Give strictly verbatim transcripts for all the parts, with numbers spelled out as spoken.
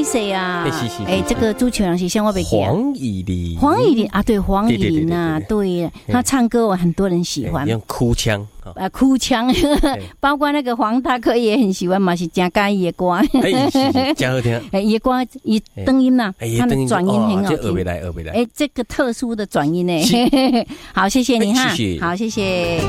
拍摄啊，哎，这个主持人是像我没记黄以玲， 黄以玲啊，对，黄以玲啊，对，她唱歌很多人喜欢， 用哭腔啊，哭腔，包括那个黄大哥也很喜欢嘛，是真介意的歌， 哎，是真好听， 哎，伊歌伊灯音呐，他的转音很好听， 学不来，学不来， 哎，这个特殊的转音呢，好，谢谢你哈，好，谢谢。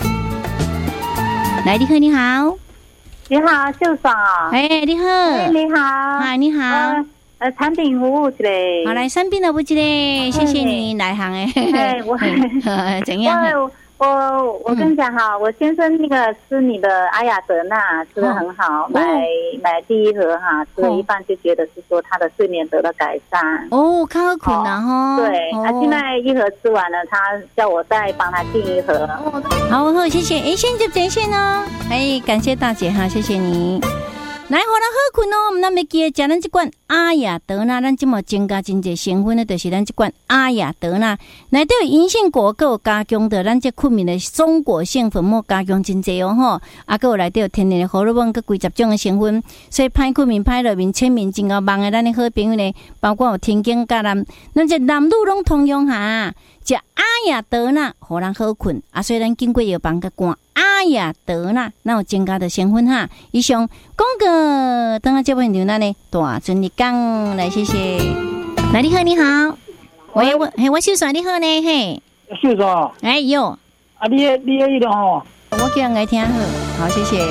来，你好，你好， 你好，秀爽啊！ 哎，你好， 哎，你好， 啊，你好， 呃，呃产品服务之类， 好，来，产品的服务之类，谢谢你来行哎， 哎，我怎样？ 我我我跟你讲哈，我先生那个吃你的阿雅德纳吃得很好，买买第一盒哈，吃了一半就觉得是说他的睡眠得到改善。 哦，较好困啦吼。 对，他现在一盒吃完了，他叫我再帮他订一盒。 好，好，谢谢。哎，现在连线哦。哎，感谢大姐哈，谢谢你。来，互咱好困哦，我们咱要记得食咱这款阿雅德纳，咱这么增加真侪成分的，就是咱这款阿雅德纳。内底有银杏果，佮有加强的咱这困眠的松果性粉末加强真侪哦吼，啊，佮有内底有天然的荷尔蒙，佮几十种的成分，所以歹困眠、歹落眠、催眠真够忙的咱的好朋友呢，包括有天经甲男，咱这男女拢通用哈。食阿雅德纳，互人好困啊！虽然经过药房甲赶阿雅德纳，那有增加的成分哈。以上广告，等下接本牛奶呢，大尊你讲来，谢谢。来，你好，你好，喂，我嘿，我秀爽，你好呢，嘿， 秀爽， 哎哟， 啊，你你迄个吼， 我叫人来听好，好，谢谢。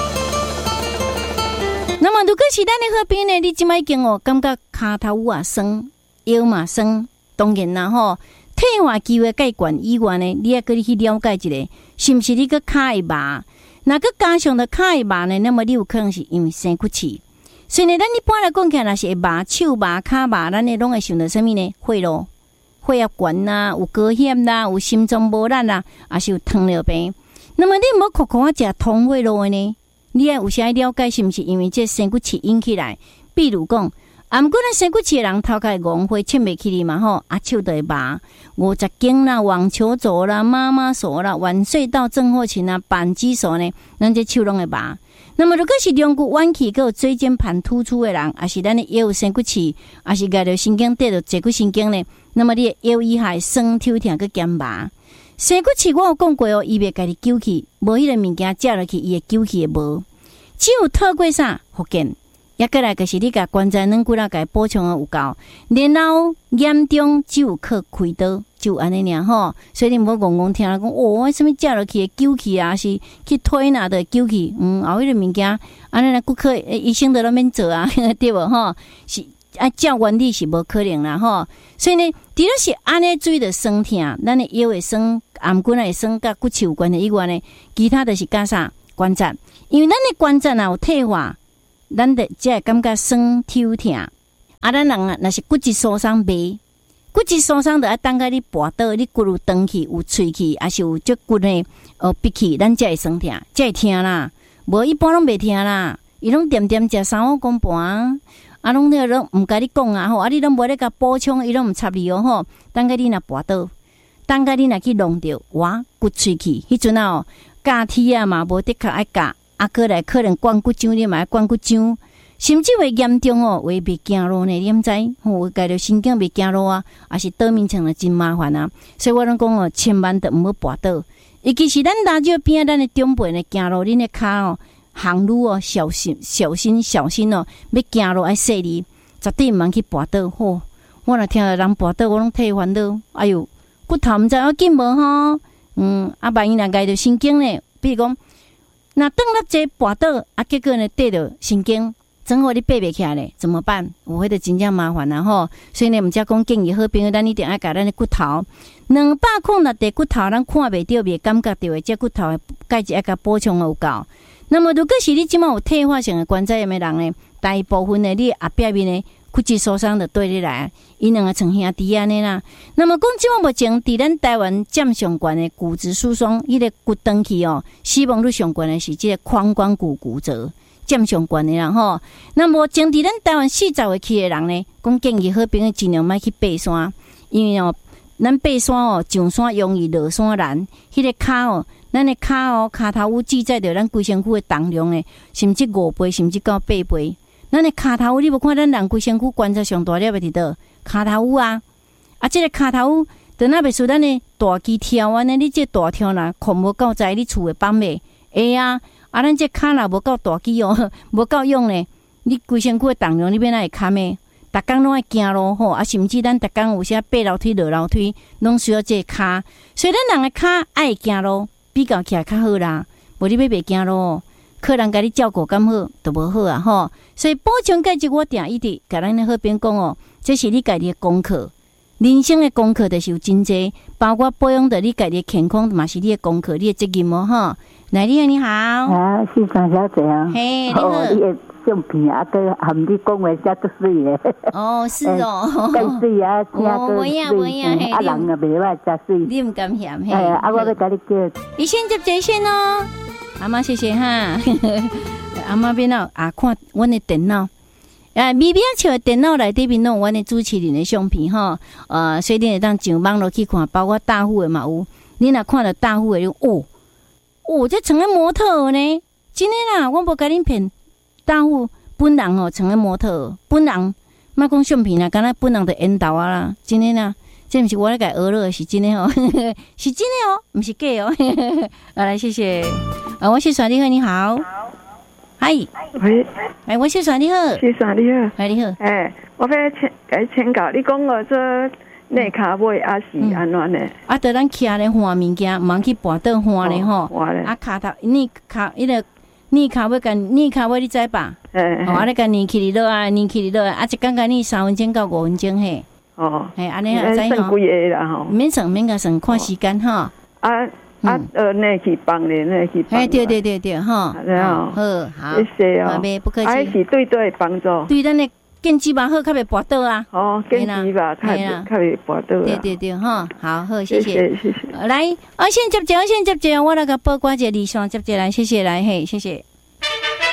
那么，如果是咱的好朋友呢，你即摆已经哦，感觉骹头有啊酸，腰嘛酸，当然啦吼。退化机会改观以外呢，你也可以去了解一下，是不是你个骹会麻？那个加上的骹会麻呢，那么你有可能是因为生骨气。所以呢，咱一般来讲起来，若是会麻、手麻、骹麻，咱呢拢会想到什么呢？血咯，血压悬啦，有高血啦，有心脏无力啦，还是有糖尿病。那么你无苦苦啊食通血咯呢？你也有啥了解是不是因为这生骨气引起来？比如讲。啊，毋过咱生骨气的人头壳戆会切袂起哩嘛吼，啊手就会麻，五十肩啦、网球肘啦、妈妈手啦、晚睡到症候群啦、扳机手呢，咱这手拢会麻。那么如果是两骨弯曲、佮椎间盘突出的人，也是咱的腰有生骨气，也是甲着神经对着坐骨神经呢，那么你的腰以下酸痛痛佮肩麻。生骨气我有讲过哦，伊袂家己揪起，无迄个物件食落去，伊会揪起的无。只有透过啥福建。也过来，就是你甲关节软骨啦，甲补充有够，然后严重只有靠开刀，就安尼尔吼。所以你无戆戆听人讲，哦，什么食落去揪起啊，是去推哪的揪起，嗯，后迄个物件，安尼啦，骨科医生都拢免做啊，对无吼？是啊，照原理是无可能啦吼。所以呢，除了是安尼注意的酸痛，咱的腰会酸，颔骨会酸，甲骨刺有关的以外呢，其他的是加啥关节？因为咱的关节啊有退化。咱的才会感觉酸痛痛，啊，咱人啊，若是骨质疏松袂，骨质疏松就要等下你跋倒，你骨有长去，有脆去，还是有足骨呢？哦，闭去，咱才会酸痛，才会痛啦。无一般拢袂痛啦，伊拢点点食三五公盘，啊，拢那拢毋甲你讲啊吼，啊，你拢无咧甲补充，伊拢毋插你哦吼。等下你若跋倒，等下你若去弄着，哇，骨脆去，迄阵啊，假体啊嘛，无的确爱假。啊，过来可能关骨浆，你嘛关骨浆，甚至会严重哦，会袂行路呢，你毋知？吼，家着神经袂行路啊，还是倒面床了真麻烦啊。所以我拢讲哦，千万得毋好跋倒。尤其是咱大脚边咱的长辈呢，行路恁的骹哦，行路哦，小心小心小心哦，要行路爱细哩，绝对毋通去跋倒。吼，我若听到人跋倒，我拢替烦恼。哎哟，骨头毋知要紧无吼？嗯，啊，万一若家着神经呢，比如讲。那等了这跋倒啊，结果呢对着神经，正好你爬袂起来咧，怎么办？有迄个真正麻烦啦吼。所以呢，毋则讲建议好朋友，咱一定爱甲咱的骨头，两百克那地骨头，咱看袂到，袂感觉到的，这骨头的钙质爱甲补充有够。那么，如果是你即马有退化性的关节炎的人呢，大部分的你后壁面呢骨质疏松就对你来，伊两个成兄弟安尼啦。那么讲即马目前伫咱台湾占上悬的骨质疏松，伊个骨长期哦，死亡率上悬的是即个髋关骨骨折占上悬的啦吼。那么目前伫咱台湾四十岁起的人呢，讲建议好朋友尽量莫去爬山，因为哦，咱爬山哦，上山容易落山难，迄、那个骹哦。咱的骹哦，骹头有记载着咱规身躯的重量诶，甚至五倍，甚至到八倍。 咱的骹头你无看咱人规身躯关节上大粒的伫倒骹头啊，啊，即、这个骹头等那袂输咱的大肌跳安尼，你这大跳啦，控无够在你厝会绑袂会啊，啊，咱这骹若无够大肌哦，无够用咧，你规身躯的重量你变哪会堪诶？逐工拢爱行路吼，啊，甚至咱逐工有时爬楼梯、落楼梯，拢需要这个骹，所以咱人的骹爱行路，比较起来较好啦。无你要袂行路，客人甲你照顾咁好，都无好啊吼。所以补充钙质，我定一直甲咱的好边讲哦，这是你家己的功课。人生的功课就是有真济，包括保养着你家己的健康，嘛是你的功课，你的责任哦吼。来，你好，你好。 啊，是张小姐啊。 嘿，你好。 相片啊，佮含你讲话遮足水诶。 哦，是哦。 更水啊，听个水。 啊，人也袂歹遮水。 你唔敢嫌嘿。 哎，啊，我要甲你叫。 你先接这线哦，阿妈谢谢哈。阿妈边闹啊，看阮的电脑。啊，咪咪笑的电脑内底面弄阮的主持人的相片吼。呃，所以你会当上网络去看，包括大户的嘛有。你若看到大户的，哦，哦，这成个模特呢？真的啦，我无甲恁骗。大户本人哦，成为模特，本人莫讲相片啦，敢若本人的引导啊啦，真的啦，这毋是我咧甲讹了，是真的哦，是真的哦，毋是假哦。好来，谢谢。啊，我是耍你好，你好。嗨。 喂。 哎，我是耍你好。 是耍你好。 哎，你好。 哎，我要请给请教，你讲我这内骹尾啊是安怎呢？ 啊，得咱徛咧换物件，毋通去跋倒换咧吼。 换咧。 啊，骹头你骹迄个。你骹尾干，你骹尾你知吧？ 嗯， 哦，啊，你干年起哩落啊，年起哩落啊，一讲干你三分钟到五分钟嘿。 哦， 嘿，安尼啊，知吼。算几个啦吼？ 免算免甲算，看时间哈。 啊啊，呃，内去放咧，内去放。 哎，对对对对，哈。 好， 好， 谢谢哦。 不客气。 啊，是对对帮助。 对咱的根基吧好，较袂跋倒啊。 哦，根基吧，较较袂跋倒。 对对对，哈，好好，谢谢谢谢。 来，啊，先接接，先接接，我那个报挂一个理想接接来，谢谢来，嘿，谢谢。